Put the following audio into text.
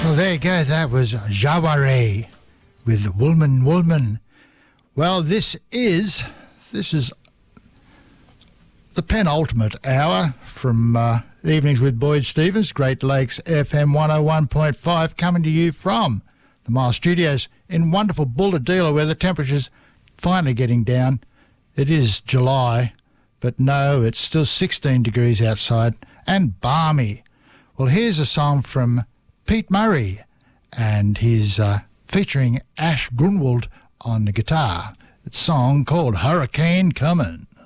Well, there you go. That was Jaware with Woolman Woolman. Well, this is the penultimate hour from Evenings with Boyd Stevens, Great Lakes FM 101.5, coming to you from the Mile Studios in wonderful Bulahdelah, where the temperature's finally getting down. It is July, but no, it's still 16 degrees outside and balmy. Well, here's a song from Pete Murray, and he's featuring Ash Grunwald on the guitar. It's a song called Hurricane Comin'.